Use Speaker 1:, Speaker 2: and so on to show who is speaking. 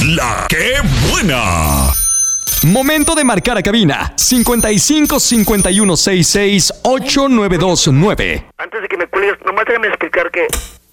Speaker 1: La que buena.
Speaker 2: Momento de marcar a cabina 55 51 66 8929.
Speaker 3: Antes de que me cuelgues, nomás déjame explicar que